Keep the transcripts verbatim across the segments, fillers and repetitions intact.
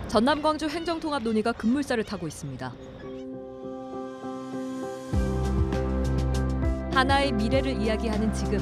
전남 광주 행정통합 논의가 급물살을 타고 있습니다. 하나의 미래를 이야기하는 지금.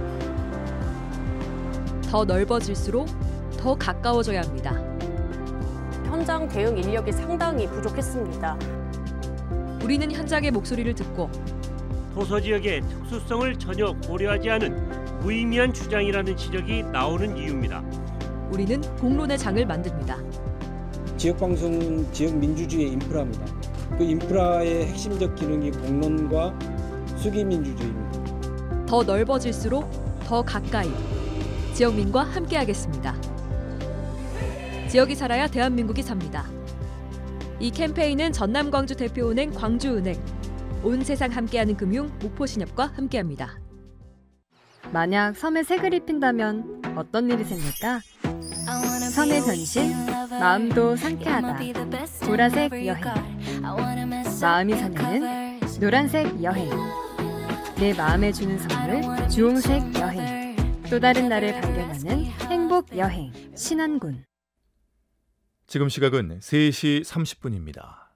더 넓어질수록 더 가까워져야 합니다. 현장 대응 인력이 상당히 부족했습니다. 우리는 현장의 목소리를 듣고 도서 지역의 특수성을 전혀 고려하지 않은 무의미한 주장이라는 지적이 나오는 이유입니다. 우리는 공론의 장을 만듭니다. 지역방송은 지역 민주주의의 인프라입니다. 그 인프라의 핵심적 기능이 공론과 수기민주주의입니다. 더 넓어질수록 더 가까이 지역민과 함께하겠습니다. 지역이 살아야 대한민국이 삽니다. 이 캠페인은 전남 광주 대표은행 광주은행, 온 세상 함께하는 금융 목포신협과 함께합니다. 만약 섬에 색을 입힌다면 어떤 일이 생길까? 섬의 변신, 마음도 상쾌하다. 보라색 여행. 마음이 설레는 노란색 여행. 내 마음에 주는 선물 주홍색 여행. 또 다른 나를 발견하는 행복 여행 신안군. 지금 시각은 세 시 삼십 분입니다.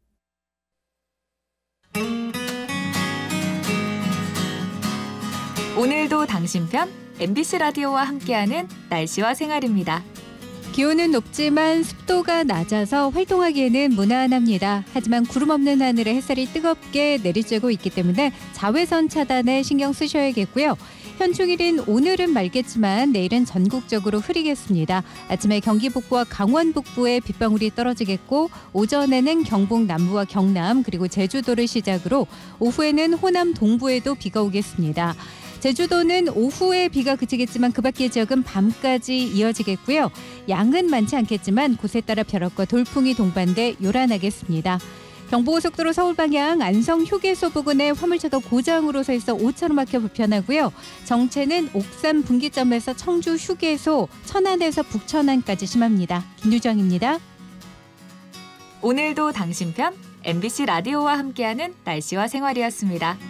오늘도 당신 편 엠비씨 라디오와 함께하는 날씨와 생활입니다. 기온은 높지만 습도가 낮아서 활동하기에는 무난합니다. 하지만 구름 없는 하늘에 햇살이 뜨겁게 내리쬐고 있기 때문에 자외선 차단에 신경 쓰셔야겠고요. 현충일인 오늘은 맑겠지만 내일은 전국적으로 흐리겠습니다. 아침에 경기 북부와 강원 북부에 빗방울이 떨어지겠고 오전에는 경북 남부와 경남 그리고 제주도를 시작으로 오후에는 호남 동부에도 비가 오겠습니다. 제주도는 오후에 비가 그치겠지만 그 밖의 지역은 밤까지 이어지겠고요. 양은 많지 않겠지만 곳에 따라 벼락과 돌풍이 동반돼 요란하겠습니다. 경부고속도로 서울 방향 안성 휴게소 부근에 화물차가 고장으로 서 있어 오 차로 막혀 불편하고요. 정체는 옥산 분기점에서 청주 휴게소, 천안에서 북천안까지 심합니다. 김유정입니다. 오늘도 당신 편 엠비씨 라디오와 함께하는 날씨와 생활이었습니다.